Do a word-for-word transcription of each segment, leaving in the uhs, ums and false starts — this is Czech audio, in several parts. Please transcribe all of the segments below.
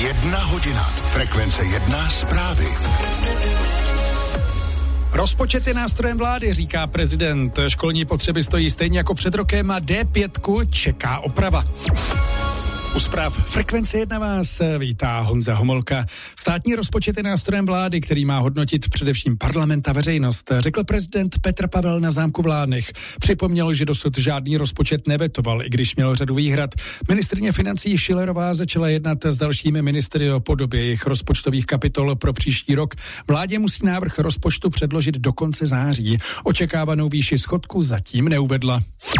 Jedna hodina. Frekvence jedna zprávy. Rozpočet je nástrojem vlády, říká prezident. Školní potřeby stojí stejně jako před rokem a D pět čeká oprava. U zpráv Frekvence jedna vás vítá Honza Homolka. Státní rozpočet je nástrojem vlády, který má hodnotit především parlament a veřejnost, řekl prezident Petr Pavel na zámku v Lánech. Připomněl, že dosud žádný rozpočet nevetoval, i když měl řadu výhrad. Ministryně financí Schillerová začala jednat s dalšími ministry o podobě jejich rozpočtových kapitol pro příští rok. Vládě musí návrh rozpočtu předložit do konce září. Očekávanou výši schodku zatím neuvedla.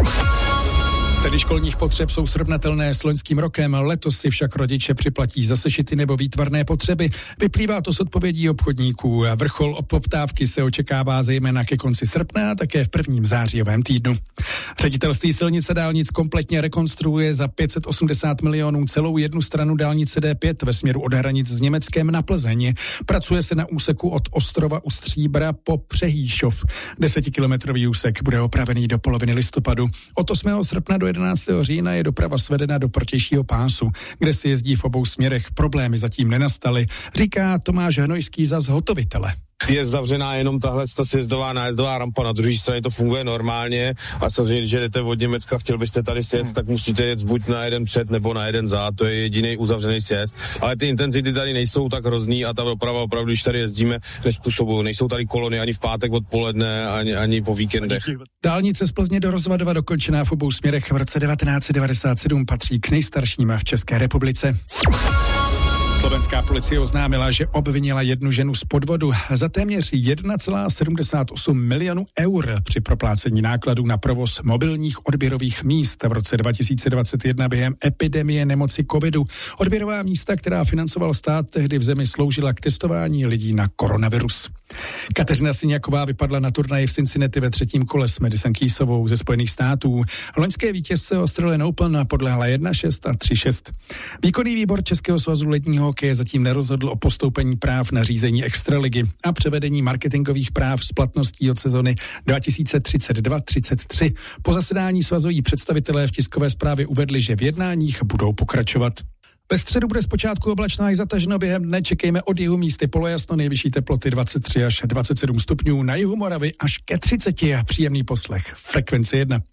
Ceny školních potřeb jsou srovnatelné s loňským rokem, letos si však rodiče připlatí za sešity nebo výtvarné potřeby. Vyplývá to z odpovědí obchodníků. Vrchol poptávky se očekává zejména ke konci srpna a také v prvním zářijovém týdnu. Ředitelství silnic a dálnic kompletně rekonstruuje za pět set osmdesát milionů celou jednu stranu dálnice D pět ve směru od hranic s Německem na Plzeň. Pracuje se na úseku od Ostrova u Stříbra po Přehýšov. Desetikilometrový úsek bude opravený do poloviny listopadu. Od osmého srpna do jedenáctého října je doprava svedena do protějšího pásu, kde se jezdí v obou směrech. Problémy zatím nenastaly, říká Tomáš Hnojský za zhotovitele. Je zavřená jenom tahle ta sjezdová nájezdová rampa, na druhé straně to funguje normálně a samozřejmě, když jdete od Německa, chtěl byste tady sjet, hmm. tak musíte jet buď na jeden před nebo na jeden za, to je jediný uzavřený sjezd, ale ty intenzity tady nejsou tak hrozný a ta doprava opravdu, když tady jezdíme, nezpůsobují, nejsou tady kolony ani v pátek odpoledne, ani, ani po víkendech. Dálnice z Plzně do Rozvadova dokončená v obou směrech v roce devatenáct set devadesát sedm patří k nejstarším v České republice. Slovenská policie oznámila, že obvinila jednu ženu z podvodu za téměř jedna celá sedmdesát osm milionů eur při proplácení nákladů na provoz mobilních odběrových míst v roce dva tisíce dvacet jedna během epidemie nemoci covidu. Odběrová místa, která financoval stát, tehdy v zemi sloužila k testování lidí na koronavirus. Kateřina Syňaková vypadla na turnaji v Cincinnati ve třetím kole s Madison Keysovou ze Spojených států. Loňské vítězce Australian Open podlehla jedna šest a tři šest. Výkonný výbor Českého svazu ledního hokeje zatím nerozhodl o postoupení práv na řízení extraligy a převedení marketingových práv s platností od sezony dva tisíce třicet dva třicet tři. Po zasedání svazoví představitelé v tiskové zprávě uvedli, že v jednáních budou pokračovat. Ve středu bude zpočátku oblačno i zataženo, během dne čekejme od jihu místy polojasno, nejvyšší teploty dvacet tři až dvacet sedm stupňů, na jihu Moravy až ke třiceti a příjemný poslech. Frekvence jedna.